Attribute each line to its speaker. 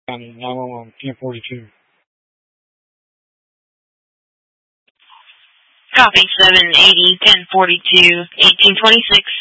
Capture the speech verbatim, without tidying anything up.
Speaker 1: County, nine one one, ten forty-two.
Speaker 2: Copy, seven eighty, ten forty-two, eighteen twenty-six.